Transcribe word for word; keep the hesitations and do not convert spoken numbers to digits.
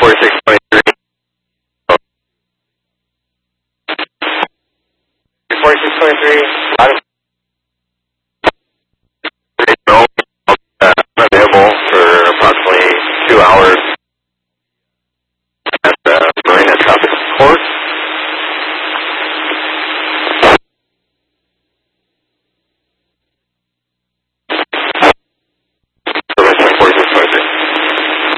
forty-six twenty-three. forty-six twenty-three, a lot of uh, available for approximately two hours.